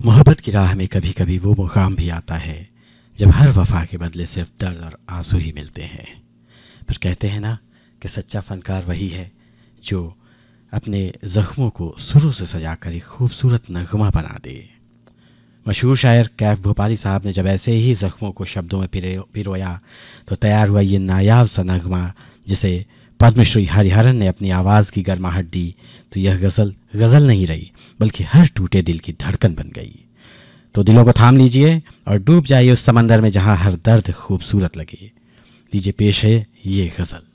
मोहब्बत की राह में कभी कभी वो मुकाम भी आता है जब हर वफा के बदले सिर्फ दर्द और आंसू ही मिलते हैं। पर कहते हैं ना कि सच्चा फनकार वही है जो अपने ज़ख्मों को सुरों से सजाकर एक खूबसूरत नगमा बना दे। मशहूर शायर कैफ भोपाली साहब ने जब ऐसे ही ज़ख्मों को शब्दों में पिरोया तो तैयार हुआ ये नायाब सा नगमा, जिसे पद्मश्री हरिहरन ने अपनी आवाज़ की गर्माहट दी। तो यह गज़ल नहीं रही बल्कि हर टूटे दिल की धड़कन बन गई। तो दिलों को थाम लीजिए और डूब जाइए उस समंदर में जहां हर दर्द खूबसूरत लगे। लीजिए पेश है ये गज़ल।